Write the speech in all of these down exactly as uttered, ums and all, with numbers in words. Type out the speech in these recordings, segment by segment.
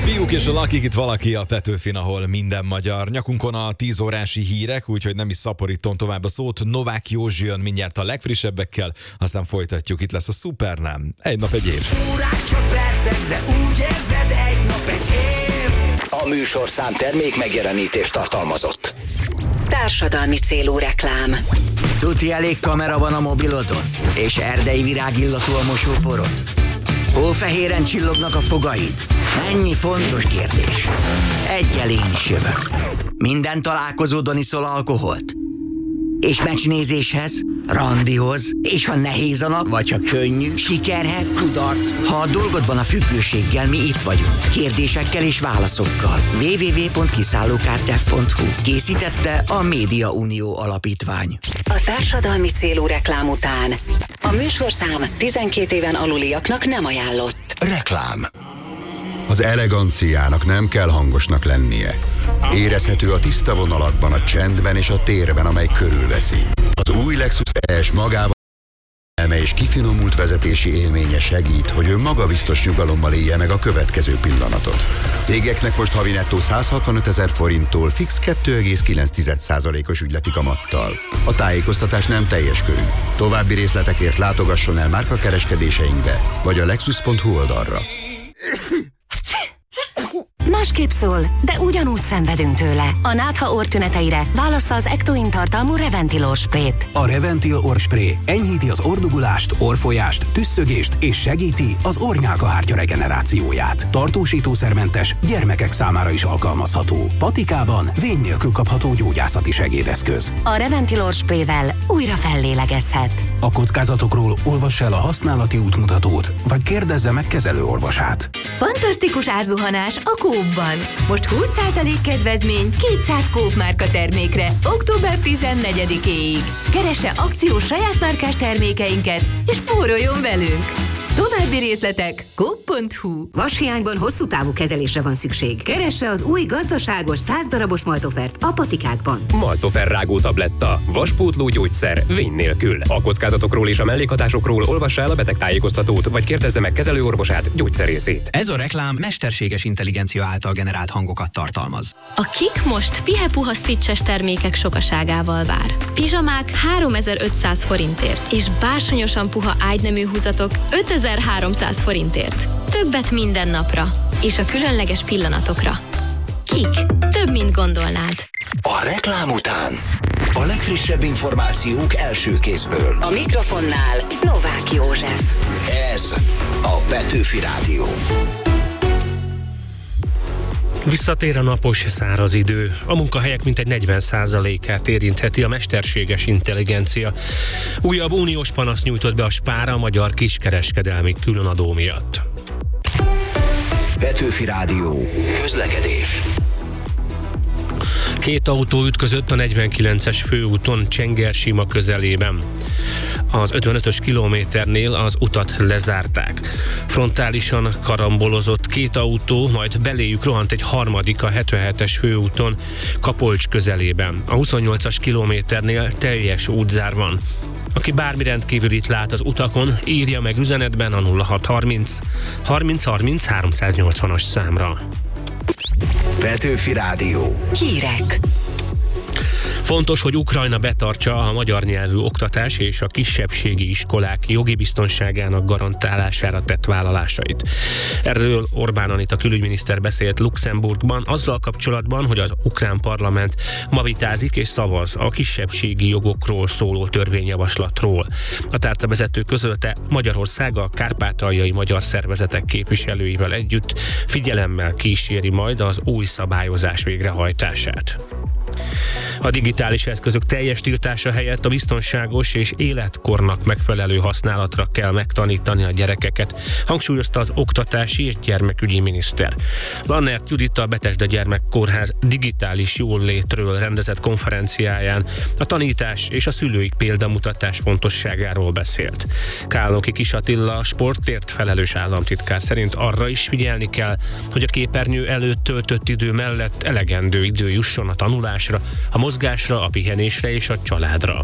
Fiúk és a lakik, itt valaki a Petőfin, ahol minden magyar. Nyakunkon a tíz órási hírek, úgyhogy nem is szaporítom tovább a szót. Novák Józsi jön mindjárt a legfrissebbekkel, aztán folytatjuk. Itt lesz a Szupernám. Egy nap egy év. Órák csak percek, de úgy érzed, egy nap egy év. A műsorszám termék megjelenítést tartalmazott. Társadalmi célú reklám. Tuti elég kamera van a mobilodon? És erdei virágillatú a mosóporod? Hófehéren csillognak a fogaid? Ennyi fontos kérdés. Egyel én is jövök. Minden találkozódon iszol alkoholt? És meccsnézéshez, randihoz, és ha nehéz a nap, vagy ha könnyű, sikerhez, kudarc. Ha a dolgod van a függőséggel, mi itt vagyunk. Kérdésekkel és válaszokkal. double-u double-u double-u pont kiszállókártyák pont hu. Készítette a Média Unió Alapítvány. A társadalmi célú reklám után a műsorszám tizenkét éven aluliaknak nem ajánlott. Reklám. Az eleganciának nem kell hangosnak lennie. Érezhető a tiszta vonalakban, a csendben és a térben, amely körülveszi. Az új Lexus E S magával elme és kifinomult vezetési élménye segít, hogy ön magabiztos nyugalommal élje meg a következő pillanatot. Cégeknek most havi nettó száz hatvanöt ezer forinttól fix kettő egész kilenc százalékos ügyleti kamattal. A tájékoztatás nem teljes körű. További részletekért látogasson el márkakereskedéseinkbe, vagy a lexus pont hu oldalra. Másképp szól, de ugyanúgy szenvedünk tőle. A nátha orrtüneteire válassza az Ectoin tartalmú Reventil orrsprét. A Reventil orrspré enyhíti az orrdugulást, orrfolyást, tüsszögést és segíti az orrnyálkahártya regenerációját. Tartósítószermentes, gyermekek számára is alkalmazható. Patikában vény nélkül kapható gyógyászati segédeszköz. A Reventil orrsprével újra fellélegezhet. A kockázatokról olvassa el a használati útmutatót, vagy kérdezze meg kezelőorvosát. Fantasztikus árzuhanás a Coopban. Most húsz százalék kedvezmény kétszáz Coop márka termékre október tizennegyedikéig. Keresse akciós saját márkás termékeinket, és spóroljon velünk! További részletek coop pont hu. Vashiányban hosszú távú kezelésre van szükség. Keresse az új gazdaságos száz darabos Maltofert a patikákban. Maltofer rágó tabletta. Vaspótló gyógyszer. Vény nélkül. A kockázatokról és a mellékhatásokról olvassa el a betegtájékoztatót, vagy kérdezze meg kezelőorvosát, gyógyszerészét. Ez a reklám mesterséges intelligencia által generált hangokat tartalmaz. A Kik most pihe-puha stitches termékek sokaságával vár. Pizsamák háromezer-ötszáz forintért, és bársonyosan puha ágynemű húzatok ötezer-háromszáz forintért. Többet minden napra, és a különleges pillanatokra. Kik. Több, mint gondolnád. A reklám után a legfrissebb információk első kézből. A mikrofonnál Novák József. Ez a Petőfi Rádió. Visszatér a napos, száraz idő. A munkahelyek mintegy negyven százalékát érintheti a mesterséges intelligencia. Újabb uniós panaszt nyújtott be a Spar a magyar kiskereskedelmi különadó miatt. Petőfi Rádió. Közlekedés. Két autó ütközött a negyvenkilences főúton Csenger-Sima közelében. Az ötvenötös kilométernél az utat lezárták. Frontálisan karambolozott két autó, majd beléjük rohant egy harmadik a hetvenhetes főúton Kapolcs közelében. A huszonnyolcas kilométernél teljes útzár van. Aki bármi rendkívülit lát az utakon, írja meg üzenetben a nulla hat harminc harminc harminc háromszáznyolcvanas számra. Petőfi Rádió. Hírek. Fontos, hogy Ukrajna betartsa a magyar nyelvű oktatás és a kisebbségi iskolák jogi biztonságának garantálására tett vállalásait. Erről Orbán Anita külügyminiszter beszélt Luxemburgban azzal kapcsolatban, hogy az ukrán parlament ma vitázik és szavaz a kisebbségi jogokról szóló törvényjavaslatról. A tárcavezető közölte, Magyarország a kárpátaljai magyar szervezetek képviselőivel együtt figyelemmel kíséri majd az új szabályozás végrehajtását. A digitális eszközök teljes tiltása helyett a biztonságos és életkornak megfelelő használatra kell megtanítani a gyerekeket, hangsúlyozta az oktatási és gyermekügyi miniszter. Lannert Judit a Betesda Gyermekkórház digitális jólétről rendezett konferenciáján a tanítás és a szülői példamutatás fontosságáról beszélt. Kálnoki Kis Attila, a sportért felelős államtitkár szerint arra is figyelni kell, hogy a képernyő előtt töltött idő mellett elegendő idő jusson a tanulásra, a mozgásra, a pihenésre és a családra.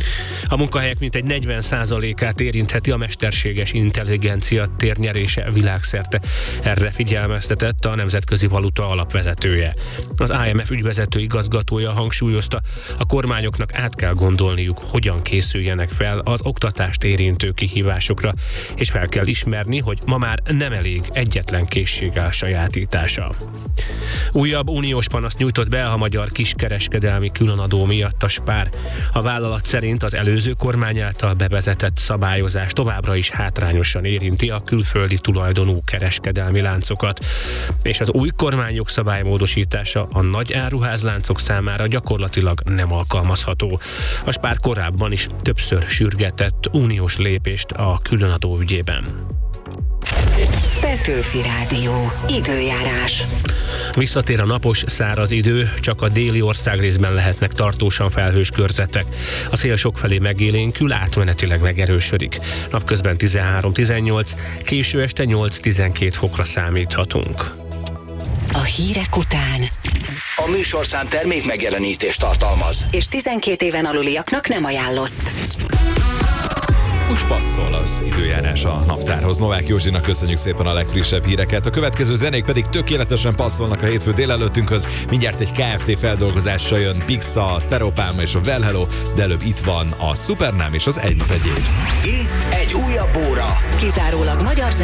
A munkahelyek mintegy negyven százalékát érintheti a mesterséges intelligencia térnyerése világszerte. Erre figyelmeztetett a Nemzetközi Valuta Alap vezetője. Az I M F ügyvezető igazgatója hangsúlyozta, a kormányoknak át kell gondolniuk, hogyan készüljenek fel az oktatást érintő kihívásokra, és fel kell ismerni, hogy ma már nem elég egyetlen készség elsajátítása. Újabb uniós panaszt nyújtott be a magyar kiskereskedelmi különadó miatt a Spar. A vállalat szerint az előző kormány által bevezetett szabályozás továbbra is hátrányosan érinti a külföldi tulajdonú kereskedelmi láncokat, és az új kormány jogszabálymódosítása a nagy áruházláncok számára gyakorlatilag nem alkalmazható. A Spar korábban is többször sürgetett uniós lépést a különadó ügyében. Petőfi Rádió. Időjárás. Visszatér a napos, száraz idő, csak a déli országrészben lehetnek tartósan felhős körzetek. A szél sokfelé megélénkül, átmenetileg megerősödik. Napközben tizenhárom tizennyolc, késő este nyolc-tizenkét fokra számíthatunk. A hírek után A műsorszám termék megjelenítést tartalmaz. és tizenkét éven aluliaknak nem ajánlott. Úgy passzol az időjárás a naptárhoz. Novák Józsinak köszönjük szépen a legfrissebb híreket. A következő zenék pedig tökéletesen passzolnak a hétfő délelőttünkhöz. Mindjárt egy Kft. Feldolgozással jön Pixa, a Stereopalma és a Well Hello, de előbb itt van a Supernám és az Egy nap egy év. Itt egy újabb óra. Kizárólag magyar